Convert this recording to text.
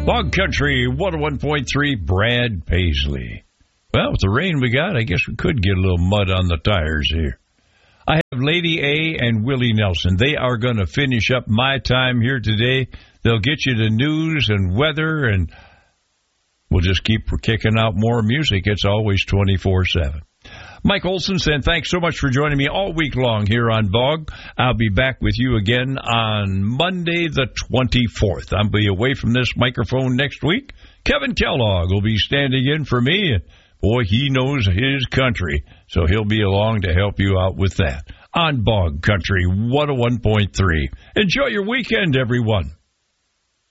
Bog Country 101.3, Brad Paisley. Well, with the rain we got, I guess we could get a little mud on the tires here. I have Lady A and Willie Nelson. They are going to finish up my time here today. They'll get you the news and weather, and we'll just keep kicking out more music. It's always 24/7. Mike Olson saying thanks so much for joining me all week long here on Bog. I'll be back with you again on Monday the 24th. I'll be away from this microphone next week. Kevin Kellogg will be standing in for me, and boy, he knows his country, so he'll be along to help you out with that on Bog Country 101.3. Enjoy your weekend, everyone.